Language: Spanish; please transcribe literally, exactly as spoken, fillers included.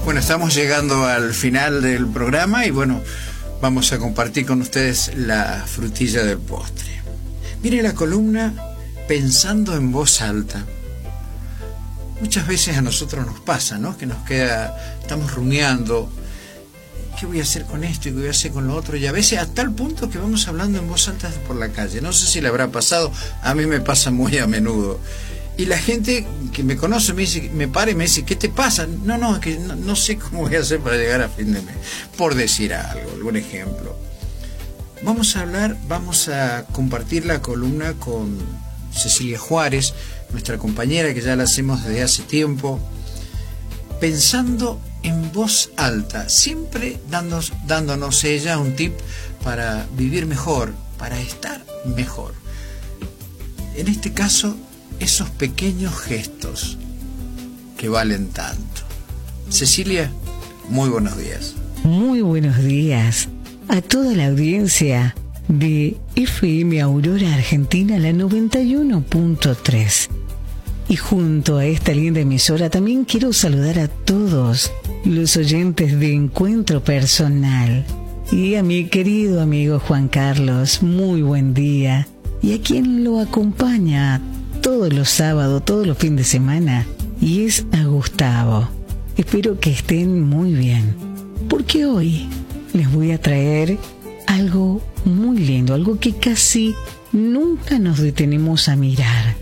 Bueno, estamos llegando al final del programa y bueno, vamos a compartir con ustedes la frutilla del postre. Mire la columna Pensando en voz alta. Muchas veces a nosotros nos pasa, ¿no? Que nos queda, estamos rumiando, ¿qué voy a hacer con esto y qué voy a hacer con lo otro? Y a veces a tal punto que vamos hablando en voz alta por la calle. No sé si le habrá pasado, a mí me pasa muy a menudo. Y la gente que me conoce me dice, me para y me dice, ¿qué te pasa? No, no, es que no, no sé cómo voy a hacer para llegar a fin de mes. Por decir algo, algún ejemplo. Vamos a hablar, vamos a compartir la columna con Cecilia Juárez, nuestra compañera que ya la hacemos desde hace tiempo, pensando en voz alta, siempre dándonos, dándonos ella un tip para vivir mejor, para estar mejor. En este caso, esos pequeños gestos que valen tanto. Cecilia, muy buenos días. Muy buenos días a toda la audiencia de F M Aurora Argentina, la noventa y uno punto tres. Y junto a esta linda emisora también quiero saludar a todos los oyentes de Encuentro Personal. Y a mi querido amigo Juan Carlos, muy buen día. Y a quien lo acompaña todos los sábados, todos los fines de semana, y es a Gustavo. Espero que estén muy bien, porque hoy les voy a traer algo muy lindo, algo que casi nunca nos detenemos a mirar.